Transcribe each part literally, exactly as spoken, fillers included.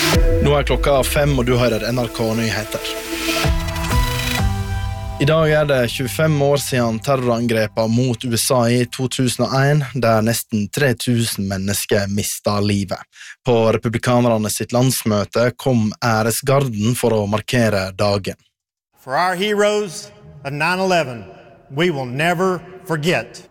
Nå er klokka fem, og du hører N R K-nyheter. I dag er det tjuefem år siden terrorangrepet mot U S A i to tusen og en, der nesten tre tusen mennesker mistet livet. På republikanerne sitt landsmøte kom æresgarden for å markere dagen. For our heroes of nine eleven, we will never forget.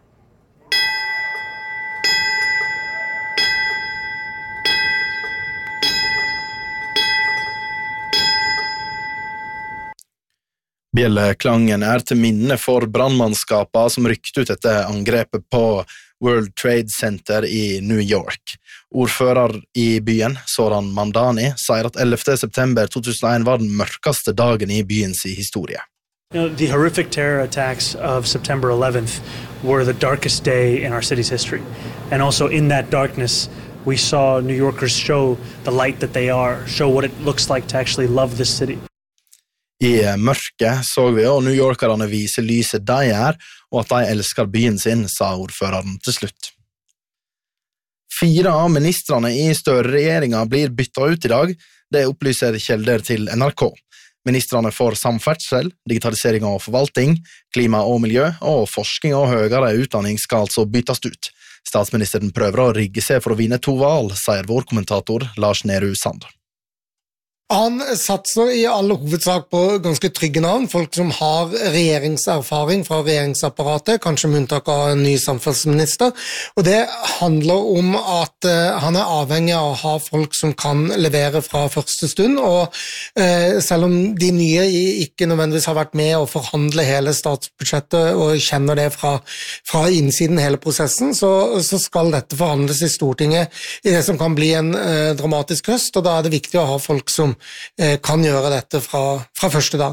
Bjelleklangen er til minne for brannmannskapene som rykte ut etter angrepet på World Trade Center i New York. Ordfører i byen, Zoran Mamdani, sier at ellevte september to tusen og en var den mørkeste dagen i byens historie. You know, the horrific terror attacks of September eleventh were the darkest day in our city's history. And also in that darkness, we saw New Yorkers show the light that they are, show what it looks like to actually love this city. I mørket så vi og New Yorkerne vise lyset de er, og at de elsker byen sin, sa ordføreren til slutt. Fire av ministrene i Støre-regjeringen blir byttet ut i dag, det opplyser kjelder til N R K. Ministrene for samferdsel, digitalisering og forvaltning, klima og miljø, og forskning og høyere utdanning skal altså byttes ut. Statsministeren prøver å rigge seg for å vinne to valg, sier vår kommentator Lars Nehru Sand. Han satser i alle hovedsak på ganske trygge navn, folk som har regjeringserfaring fra regjeringsapparatet, kanskje med unntak av en ny samferdselsminister, og det handler om at uh, han er avhengig av å ha folk som kan levere fra første stund, og uh, selv om de nye ikke nødvendigvis har vært med å forhandle hele statsbudsjettet og kjenner det fra, fra innsiden hele prosessen, så, så skal dette forhandles i Stortinget i det som kan bli en uh, dramatisk høst, og da er det viktig å ha folk som kan gjøre dette fra, fra første dag.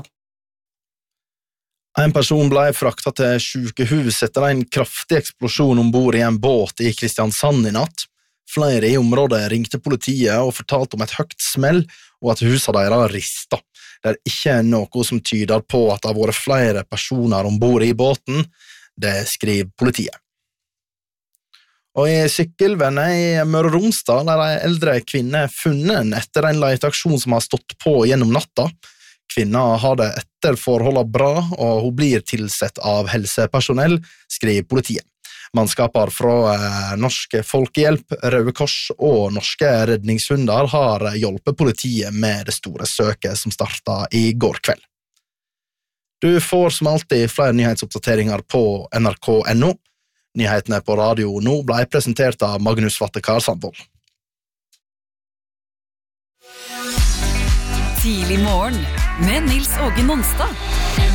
En person ble fraktet til sykehus etter en kraftig eksplosjon ombord i en båt i Kristiansand i natt. Flere i området ringte politiet og fortalte om et høyt smell og at huset deres ristet. Det er ikke noe som tyder på at det har vært flere personer ombord i båten, det skriver politiet. Og i Sykkelvennet i Møre og Romsdal er en eldre kvinne funnet etter en leteaksjon som har stått på gjennom natta. Kvinna har det etter forholdet bra, og hun blir tilsett av helsepersonell, skriver politiet. Mannskaper fra Norsk Folkehjelp, Røde Kors og Norske Redningshunder har hjulpet politiet med det store søket som startet i går kveld. Du får som alltid flere nyhetsoppdateringer på N R K punktum N O. Nyhetene på radio nå ble presentert av Magnus Vattekar Sandvold. Tidlig morgen med Nils Åge Nonstad.